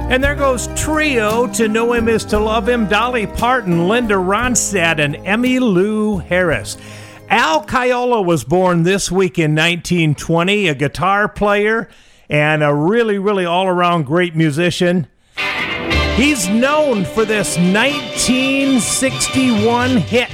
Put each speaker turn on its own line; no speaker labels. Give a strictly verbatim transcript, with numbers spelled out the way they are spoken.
And there goes Trio, To Know Him Is to Love Him, Dolly Parton, Linda Ronstadt, and Emmylou Harris. Al Caiola was born this week in nineteen twenty, a guitar player and a really, really all-around great musician. He's known for this nineteen sixty-one hit,